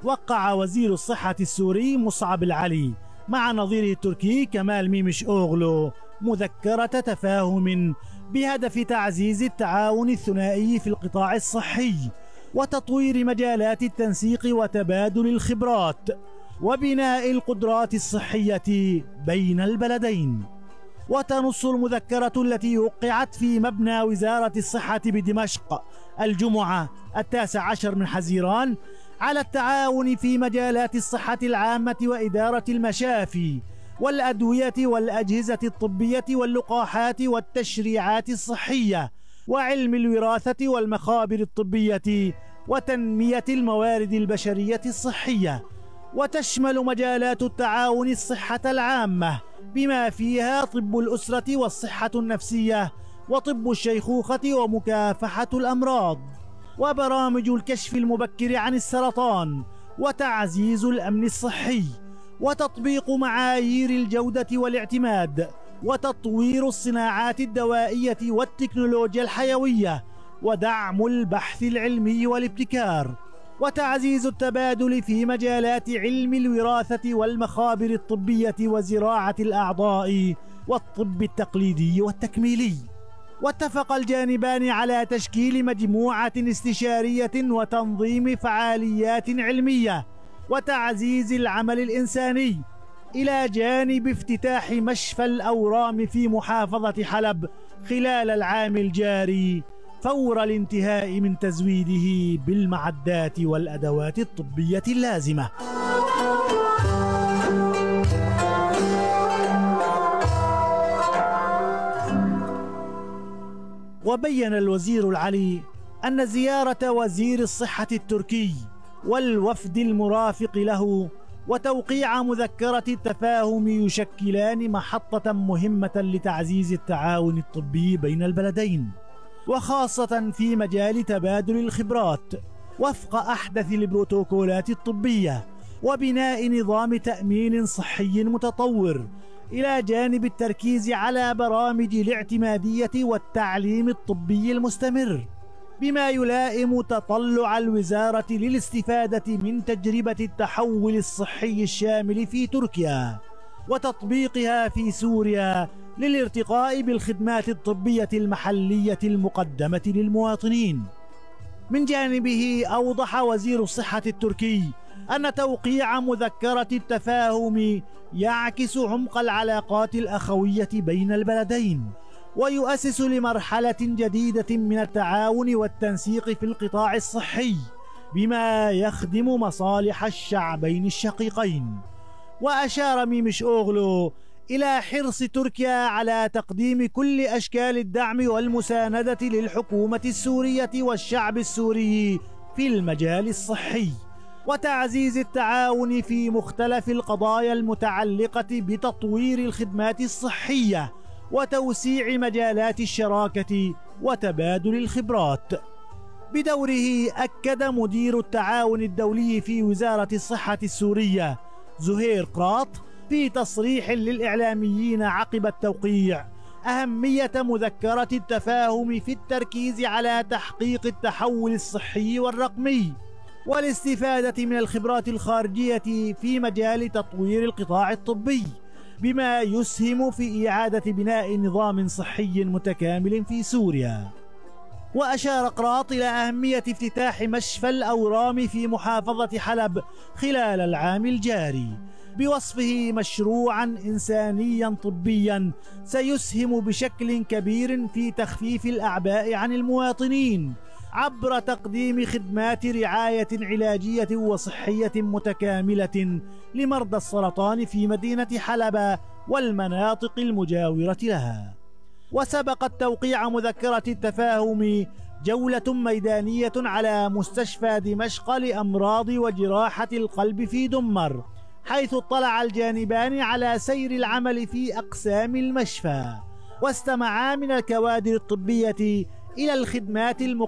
وقع وزير الصحة السوري مصعب العلي مع نظيره التركي كمال ميمش أوغلو مذكرة تفاهم بهدف تعزيز التعاون الثنائي في القطاع الصحي وتطوير مجالات التنسيق وتبادل الخبرات وبناء القدرات الصحية بين البلدين. وتنص المذكرة التي وقعت في مبنى وزارة الصحة بدمشق الجمعة 19 من حزيران على التعاون في مجالات الصحة العامة وإدارة المشافي والأدوية والأجهزة الطبية واللقاحات والتشريعات الصحية وعلم الوراثة والمخابر الطبية وتنمية الموارد البشرية الصحية. وتشمل مجالات التعاون الصحة العامة بما فيها طب الأسرة والصحة النفسية وطب الشيخوخة ومكافحة الأمراض وبرامج الكشف المبكر عن السرطان وتعزيز الأمن الصحي وتطبيق معايير الجودة والاعتماد وتطوير الصناعات الدوائية والتكنولوجيا الحيوية ودعم البحث العلمي والابتكار وتعزيز التبادل في مجالات علم الوراثة والمخابر الطبية وزراعة الأعضاء والطب التقليدي والتكميلي. واتفق الجانبان على تشكيل مجموعة استشارية وتنظيم فعاليات علمية وتعزيز العمل الإنساني إلى جانب افتتاح مشفى الأورام في محافظة حلب خلال العام الجاري فور الانتهاء من تزويده بالمعدات والأدوات الطبية اللازمة. وبين الوزير العلي أن زيارة وزير الصحة التركي والوفد المرافق له وتوقيع مذكرة التفاهم يشكلان محطة مهمة لتعزيز التعاون الطبي بين البلدين، وخاصة في مجال تبادل الخبرات وفق أحدث البروتوكولات الطبية وبناء نظام تأمين صحي متطور إلى جانب التركيز على برامج الاعتمادية والتعليم الطبي المستمر بما يلائم تطلع الوزارة للاستفادة من تجربة التحول الصحي الشامل في تركيا وتطبيقها في سوريا للارتقاء بالخدمات الطبية المحلية المقدمة للمواطنين. من جانبه أوضح وزير الصحة التركي أن توقيع مذكرة التفاهم يعكس عمق العلاقات الأخوية بين البلدين ويؤسس لمرحلة جديدة من التعاون والتنسيق في القطاع الصحي بما يخدم مصالح الشعبين الشقيقين. وأشار ميمش أوغلو إلى حرص تركيا على تقديم كل أشكال الدعم والمساندة للحكومة السورية والشعب السوري في المجال الصحي وتعزيز التعاون في مختلف القضايا المتعلقة بتطوير الخدمات الصحية وتوسيع مجالات الشراكة وتبادل الخبرات. بدوره أكد مدير التعاون الدولي في وزارة الصحة السورية زهير قراط في تصريح للإعلاميين عقب التوقيع أهمية مذكرة التفاهم في التركيز على تحقيق التحول الصحي والرقمي والاستفادة من الخبرات الخارجية في مجال تطوير القطاع الطبي بما يسهم في إعادة بناء نظام صحي متكامل في سوريا. وأشار قراط إلى أهمية افتتاح مشفى الأورام في محافظة حلب خلال العام الجاري بوصفه مشروعا إنسانيا طبيا سيسهم بشكل كبير في تخفيف الأعباء عن المواطنين عبر تقديم خدمات رعاية علاجية وصحية متكاملة لمرضى السرطان في مدينة حلب والمناطق المجاورة لها. وسبقت توقيع مذكرة التفاهم جولة ميدانية على مستشفى دمشق لأمراض وجراحة القلب في دمر، حيث اطلع الجانبان على سير العمل في أقسام المشفى واستمعا من الكوادر الطبية إلى الخدمات